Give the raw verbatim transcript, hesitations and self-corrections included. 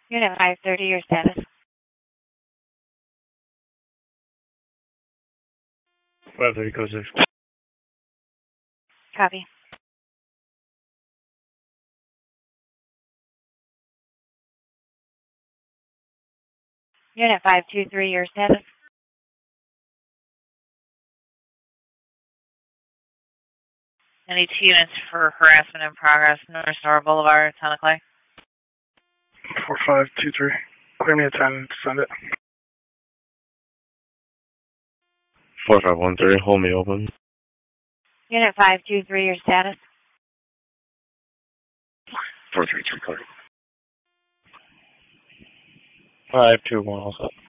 Unit five thirty, your status. five thirty, code six. Copy. Unit five two three, your status. Any two units for harassment in progress, North Star Boulevard, ten o'clock. four five two three. Clear me a ten, send it. four five one three, hold me open. Unit five two three, your status. four three two, clear. five two one, all set.